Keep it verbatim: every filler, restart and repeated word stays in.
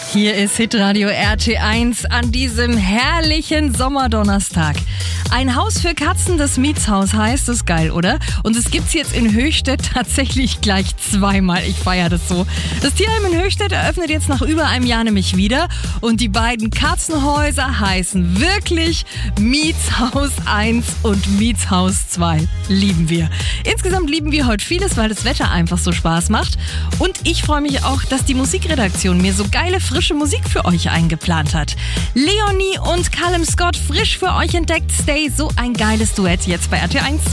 Hier ist Hitradio R T eins an diesem herrlichen Sommerdonnerstag. Ein Haus für Katzen, das Mietshaus heißt, ist geil, oder? Und es gibt's jetzt in Höchstädt tatsächlich gleich zweimal. Ich feiere das so. Das Tierheim in Höchstädt eröffnet jetzt nach über einem Jahr nämlich wieder. Und die beiden Katzenhäuser heißen wirklich Mietshaus eins und Mietshaus zwei. Lieben wir. Insgesamt lieben wir heute vieles, weil das Wetter einfach so Spaß macht. Und ich freue mich auch, dass die Musikredaktion mir so geile, frische Musik für euch eingeplant hat. Leonie und Callum Scott frisch für euch entdeckt. Stay, so ein geiles Duett jetzt bei R T eins.